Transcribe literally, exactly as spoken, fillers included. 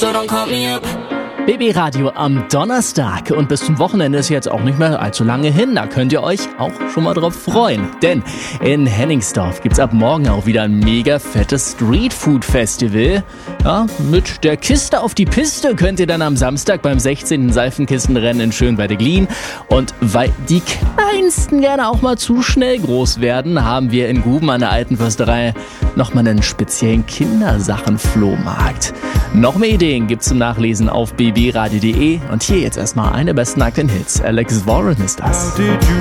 so don't call me up. B B Radio am Donnerstag und bis zum Wochenende ist jetzt auch nicht mehr allzu lange hin. Da könnt ihr euch auch schon mal drauf freuen. Denn in Hennigsdorf gibt's ab morgen auch wieder ein mega fettes Streetfood-Festival. Ja, mit der Kiste auf die Piste könnt ihr dann am Samstag beim sechzehnten Seifenkistenrennen in Schönweide-Glien. Und weil die Kleinsten gerne auch mal zu schnell groß werden, haben wir in Guben an der Alten Försterei nochmal einen speziellen Kindersachen-Flohmarkt. Noch mehr Ideen gibt's zum Nachlesen auf b b radio punkt d e und hier jetzt erstmal eine besten aktuellen Hits. Alex Warren ist das. How did you